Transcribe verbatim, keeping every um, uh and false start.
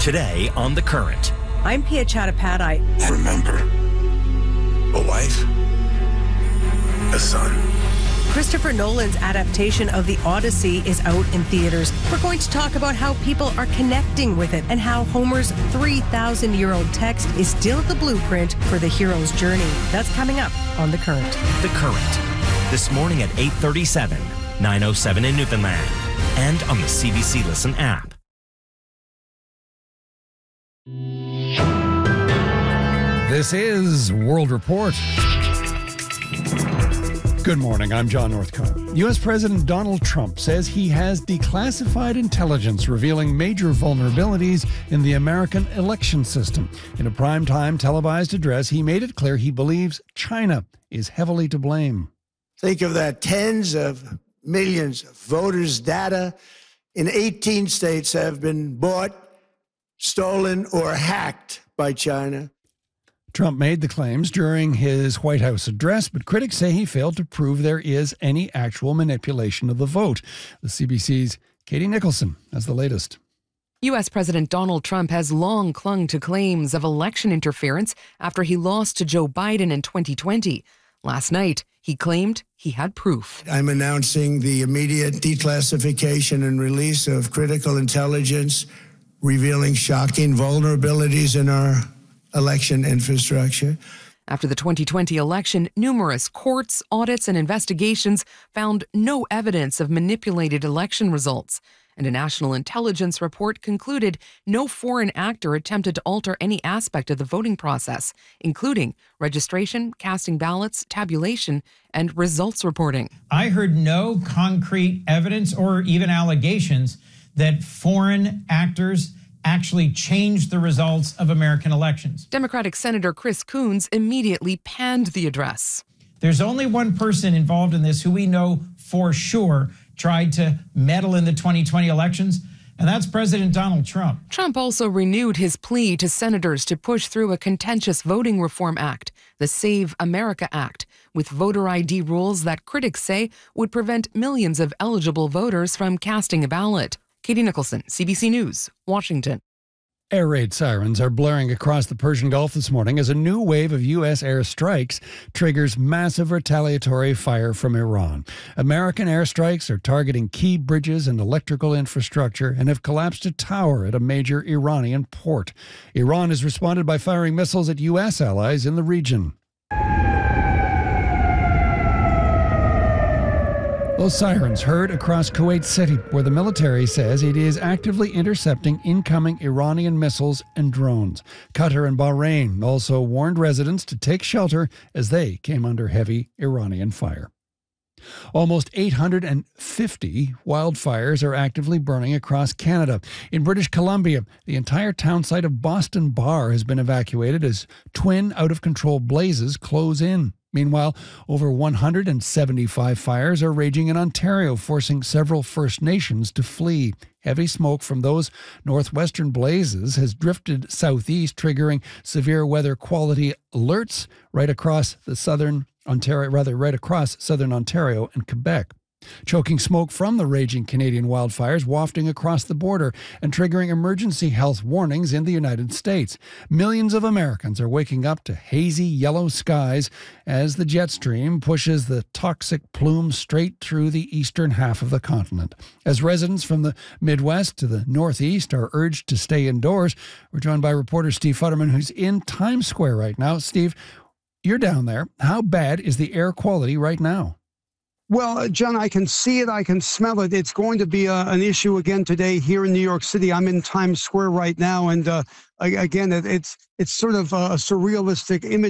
Today on The Current. I'm Pia Chattopadhyay. Remember, a wife, a son. Christopher Nolan's adaptation of The Odyssey is out in theaters. We're going to talk about how people are connecting with it and how Homer's three thousand year old text is still the blueprint for the hero's journey. That's coming up on The Current. The Current. This morning at eight thirty-seven, nine oh seven in Newfoundland, and on the C B C Listen app. This is World Report. Good morning, I'm John Northcott. U S President Donald Trump says he has declassified intelligence revealing major vulnerabilities in the American election system. In a primetime televised address, he made it clear he believes China is heavily to blame. Think of that, tens of millions of voters' data in eighteen states have been bought, stolen, or hacked by China. Trump made the claims during his White House address, but critics say he failed to prove there is any actual manipulation of the vote. The C B C's Katie Nicholson has the latest. U S President Donald Trump has long clung to claims of election interference after he lost to Joe Biden in twenty twenty. Last night, he claimed he had proof. I'm announcing the immediate declassification and release of critical intelligence revealing shocking vulnerabilities in our election infrastructure. After the twenty twenty election, numerous courts, audits, and investigations found no evidence of manipulated election results. And a national intelligence report concluded no foreign actor attempted to alter any aspect of the voting process, including registration, casting ballots, tabulation, and results reporting. I heard no concrete evidence or even allegations that foreign actors actually changed the results of American elections. Democratic Senator Chris Coons immediately panned the address. There's only one person involved in this who we know for sure tried to meddle in the twenty twenty elections, and that's President Donald Trump. Trump also renewed his plea to senators to push through a contentious voting reform act, the Save America Act, with voter I D rules that critics say would prevent millions of eligible voters from casting a ballot. Katie Nicholson, C B C News, Washington. Air raid sirens are blaring across the Persian Gulf this morning as a new wave of U S airstrikes triggers massive retaliatory fire from Iran. American airstrikes are targeting key bridges and electrical infrastructure and have collapsed a tower at a major Iranian port. Iran has responded by firing missiles at U S allies in the region. Those sirens heard across Kuwait City, where the military says it is actively intercepting incoming Iranian missiles and drones. Qatar and Bahrain also warned residents to take shelter as they came under heavy Iranian fire. Almost eight hundred fifty wildfires are actively burning across Canada. In British Columbia, the entire town site of Boston Bar has been evacuated as twin out-of-control blazes close in. Meanwhile, over one hundred seventy-five fires are raging in Ontario, forcing several First Nations to flee. Heavy smoke from those northwestern blazes has drifted southeast, triggering severe weather quality alerts right across the southern Ontario, rather right across southern Ontario and Quebec. Choking smoke from the raging Canadian wildfires wafting across the border and triggering emergency health warnings in the United States. Millions of Americans are waking up to hazy yellow skies as the jet stream pushes the toxic plume straight through the eastern half of the continent. As residents from the Midwest to the Northeast are urged to stay indoors, we're joined by reporter Steve Futterman, who's in Times Square right now. Steve, you're down there. How bad is the air quality right now? Well, uh, John, I can see it. I can smell it. It's going to be uh, an issue again today here in New York City. I'm in Times Square right now. And uh, again, it, it's it's sort of a surrealistic image.